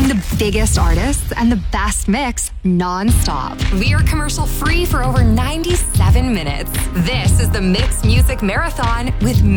playing the biggest artists and the best mix non-stop. We are commercial-free for over 97 minutes. This is the Mix Music Marathon with